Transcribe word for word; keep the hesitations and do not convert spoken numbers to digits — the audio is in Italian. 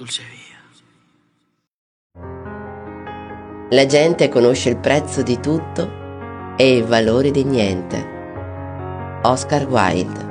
dulce via. La gente conosce il prezzo di tutto e il valore di niente. Oscar Wilde.